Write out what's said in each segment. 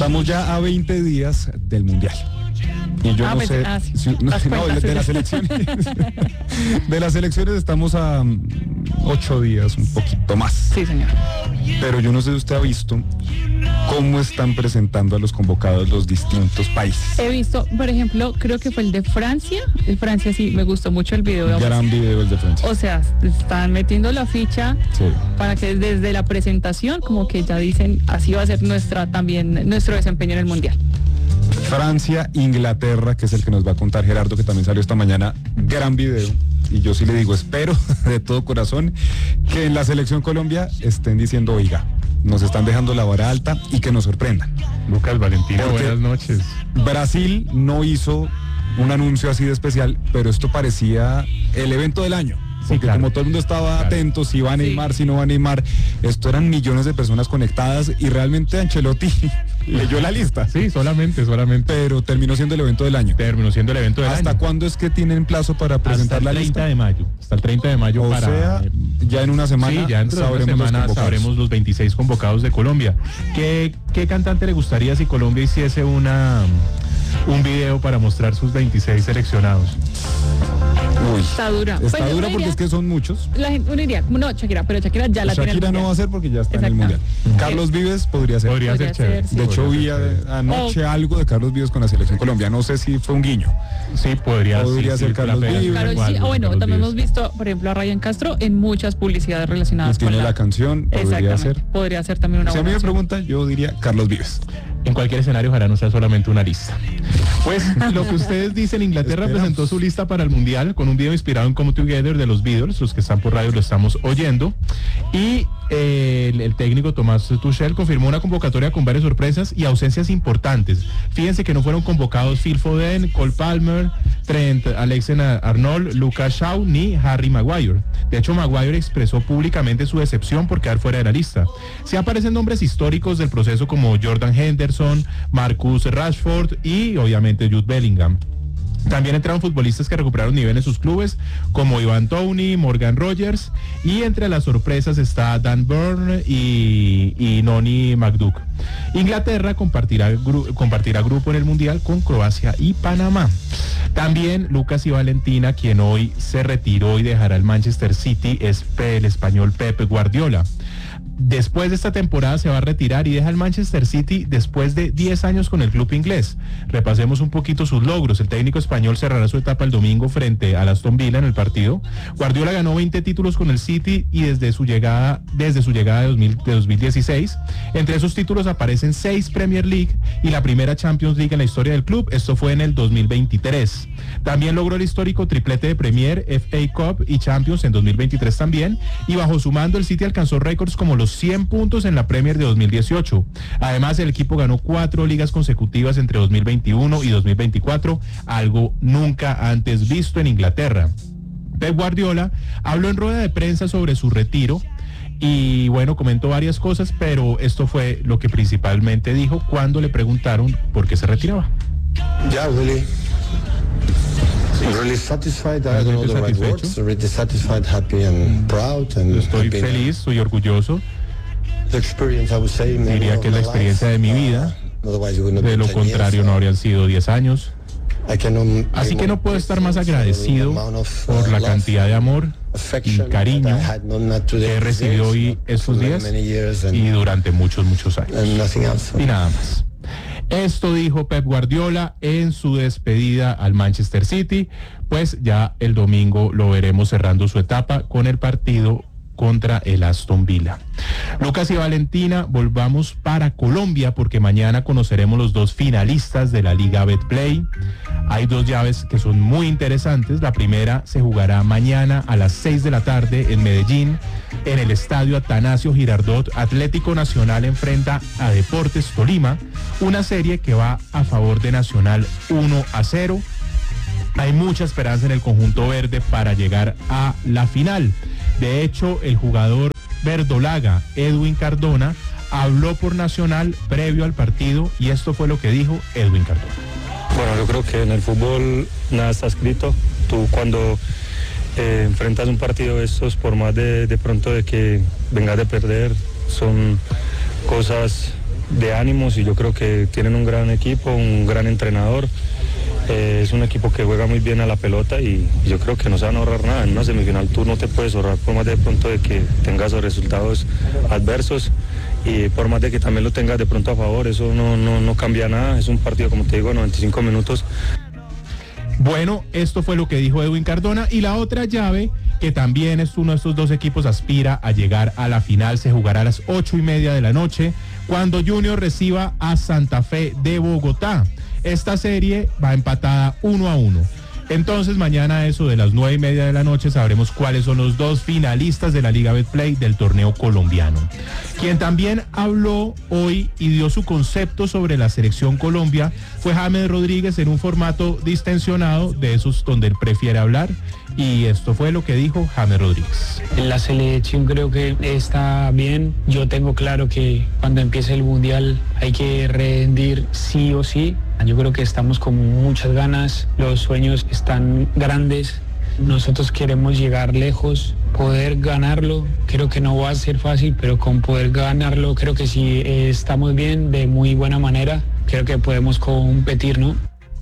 Estamos ya a 20 días del Mundial. Y yo no sé, sí. De las elecciones. De las elecciones estamos a 8 días, un poquito más. Sí, señor. Pero yo no sé si usted ha visto cómo están presentando a los convocados los distintos países. He visto, por ejemplo, creo que fue el de Francia. De Francia sí, me gustó mucho el video. Gran video el de Francia. O sea, están metiendo la ficha para que desde la presentación como que ya dicen, así va a ser nuestro desempeño en el Mundial. Francia, Inglaterra, que es el que nos va a contar Gerardo, que también salió esta mañana, gran video. Y yo sí le digo, espero de todo corazón que en la selección Colombia estén diciendo, oiga, nos están dejando la vara alta y que nos sorprendan. Lucas Valentino, buenas noches. Brasil no hizo un anuncio así de especial, pero esto parecía el evento del año. Porque como todo el mundo estaba atento, si va a Neymar, si no va a Neymar, esto eran millones de personas conectadas y realmente Ancelotti leyó la lista. Sí, solamente. Pero terminó siendo el evento del año. ¿Hasta cuándo es que tienen plazo para presentar la lista? Hasta el 30 de mayo. O sea, ya en una semana, sí, ya sabremos los 26 convocados de Colombia. ¿Qué cantante le gustaría si Colombia hiciese un video para mostrar sus 26 seleccionados? Uy, está dura porque es que son muchos. La gente, uno diría, no, Shakira, pero Shakira ya la tiene. Shakira no va a ser porque ya está en el Mundial. Carlos Vives podría ser chévere. De hecho, vi anoche algo de Carlos Vives con la selección Colombia. No sé si fue un guiño. Sí, podría ser Carlos Vives. También hemos visto, por ejemplo, a Ryan Castro en muchas publicidades relacionadas con la canción. Podría ser también una buena. Si a mí me preguntan, yo diría Carlos Vives. En cualquier escenario, ojalá no sea solamente una lista. Pues lo que ustedes dicen, Inglaterra presentó su lista para el Mundial con un video inspirado en Come Together de los Beatles. Los que están por radio lo estamos oyendo. Y el técnico Thomas Tuchel confirmó una convocatoria con varias sorpresas y ausencias importantes. Fíjense que no fueron convocados Phil Foden, Cole Palmer, Trent Alexander-Arnold, Lucas Shaw ni Harry Maguire. De hecho, Maguire expresó públicamente su decepción por quedar fuera de la lista. Sí aparecen nombres históricos del proceso como Jordan Henderson, Marcus Rashford y obviamente Jude Bellingham. También entraron futbolistas que recuperaron nivel en sus clubes, como Ivan Toney, Morgan Rogers, y entre las sorpresas está Dan Burn y Noni McDuck. Inglaterra compartirá grupo en el Mundial con Croacia y Panamá. También Lucas y Valentina, quien hoy se retiró y dejará el Manchester City, es el español Pep Guardiola. Después de esta temporada se va a retirar y deja el Manchester City después de 10 años con el club inglés. Repasemos un poquito sus logros. El técnico español cerrará su etapa el domingo frente al Aston Villa en el partido. Guardiola ganó 20 títulos con el City y desde su llegada de 2016. Entre esos títulos aparecen 6 Premier League y la primera Champions League en la historia del club. Esto fue en el 2023. También logró el histórico triplete de Premier, FA Cup y Champions en 2023 también. Y bajo su mando el City alcanzó récords como los 100 puntos en la Premier de 2018. Además, el equipo ganó 4 ligas consecutivas entre 2021 y 2024, algo nunca antes visto en Inglaterra. Pep Guardiola habló en rueda de prensa sobre su retiro y bueno, comentó varias cosas, pero esto fue lo que principalmente dijo cuando le preguntaron por qué se retiraba. Really satisfied, I don't know the right words, really satisfied, happy and proud and estoy feliz, estoy orgulloso. The experience, I would say, diría que es la experiencia de mi vida. De lo contrario no habrían sido 10 años. Así que no puedo estar más agradecido por la cantidad de amor y cariño que he recibido hoy estos días y durante muchos años. Y nada más. Esto dijo Pep Guardiola en su despedida al Manchester City, pues ya el domingo lo veremos cerrando su etapa con el partido contra el Aston Villa. Lucas y Valentina, volvamos para Colombia porque mañana conoceremos los 2 finalistas de la Liga Betplay. Hay 2 llaves que son muy interesantes. La primera se jugará mañana a las 6 de la tarde en Medellín, en el estadio Atanasio Girardot. Atlético Nacional enfrenta a Deportes Tolima, una serie que va a favor de Nacional 1-0. Hay mucha esperanza en el conjunto verde para llegar a la final. De hecho, el jugador verdolaga Edwin Cardona habló por Nacional previo al partido y esto fue lo que dijo Edwin Cardona. Bueno, yo creo que en el fútbol nada está escrito. Tú cuando enfrentas un partido de estos, por más de pronto de que vengas de perder, son cosas de ánimos y yo creo que tienen un gran equipo, un gran entrenador. Es un equipo que juega muy bien a la pelota y yo creo que no se van a ahorrar nada. En una semifinal tú no te puedes ahorrar por más de pronto de que tengas los resultados adversos y por más de que también lo tengas de pronto a favor, eso no cambia nada. Es un partido, como te digo, 95 minutos. Bueno, esto fue lo que dijo Edwin Cardona, y la otra llave, que también es uno de estos dos equipos, aspira a llegar a la final, se jugará a las 8:30 de la noche, cuando Junior reciba a Santa Fe de Bogotá. Esta serie va empatada 1-1. Entonces mañana a eso de las 9:30 de la noche sabremos cuáles son los dos finalistas de la Liga Betplay del torneo colombiano. Quien también habló hoy y dio su concepto sobre la selección Colombia fue James Rodríguez en un formato distensionado, de esos donde él prefiere hablar, y esto fue lo que dijo James Rodríguez. La selección creo que está bien. Yo tengo claro que cuando empiece el Mundial hay que rendir sí o sí. Yo creo que estamos con muchas ganas, los sueños están grandes, nosotros queremos llegar lejos, poder ganarlo. Creo que no va a ser fácil, pero con poder ganarlo creo que si estamos bien, de muy buena manera, creo que podemos competir, ¿no?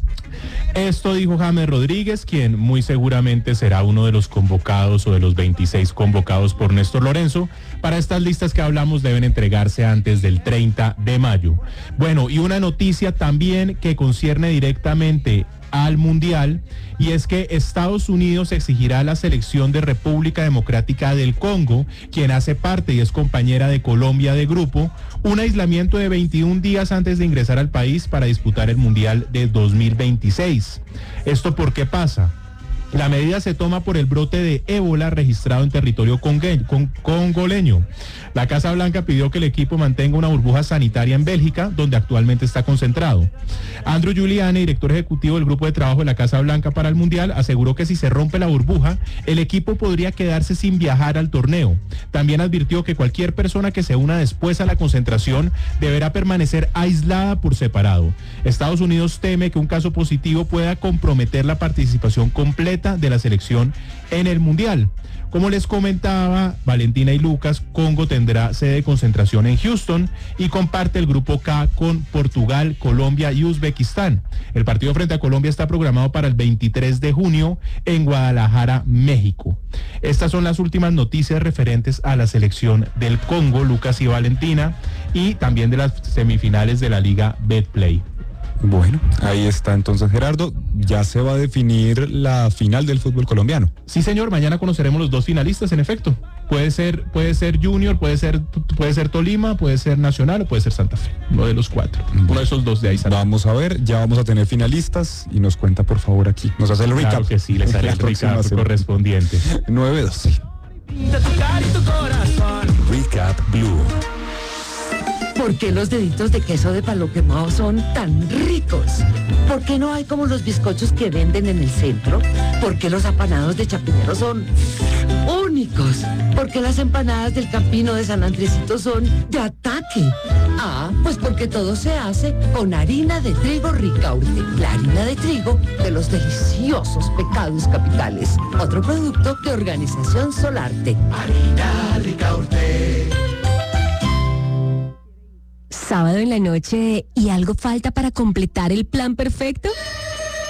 Esto dijo James Rodríguez, quien muy seguramente será uno de los convocados o de los 26 convocados por Néstor Lorenzo. Para estas listas que hablamos deben entregarse antes del 30 de mayo. Bueno, y una noticia también que concierne directamente al Mundial, y es que Estados Unidos exigirá a la selección de República Democrática del Congo, quien hace parte y es compañera de Colombia de grupo, un aislamiento de 21 días antes de ingresar al país para disputar el Mundial de 2026. ¿Esto por qué pasa? La medida se toma por el brote de ébola registrado en territorio congoleño. La Casa Blanca pidió que el equipo mantenga una burbuja sanitaria en Bélgica, donde actualmente está concentrado. Andrew Giuliani, director ejecutivo del grupo de trabajo de la Casa Blanca para el Mundial, aseguró que si se rompe la burbuja, el equipo podría quedarse sin viajar al torneo. También advirtió que cualquier persona que se una después a la concentración deberá permanecer aislada por separado. Estados Unidos teme que un caso positivo pueda comprometer la participación completa de la selección en el Mundial. Como les comentaba Valentina y Lucas, Congo tendrá sede de concentración en Houston y comparte el grupo K con Portugal, Colombia y Uzbekistán. El partido frente a Colombia está programado para el 23 de junio en Guadalajara, México. Estas son las últimas noticias referentes a la selección del Congo, Lucas y Valentina, y también de las semifinales de la Liga Betplay. Bueno, ahí está entonces, Gerardo, ya se va a definir la final del fútbol colombiano. Sí, señor, mañana conoceremos los dos finalistas, en efecto. Puede ser Junior, puede ser Tolima, puede ser Nacional o puede ser Santa Fe. Uno de los cuatro. Uno de esos dos de ahí sale. Vamos a ver, ya vamos a tener finalistas y nos cuenta por favor aquí. Nos hace el recap. Claro que sí, les haré el recap correspondiente. 9-12. Recap Blue. ¿Por qué los deditos de queso de palo quemado son tan ricos? ¿Por qué no hay como los bizcochos que venden en el centro? ¿Por qué los apanados de Chapinero son únicos? ¿Por qué las empanadas del Campino de San Andresito son de ataque? Ah, pues porque todo se hace con harina de trigo Ricaurte, la harina de trigo de los deliciosos pecados capitales. Otro producto de Organización Solarte. Harina Ricaurte. Sábado en la noche y algo falta para completar el plan perfecto.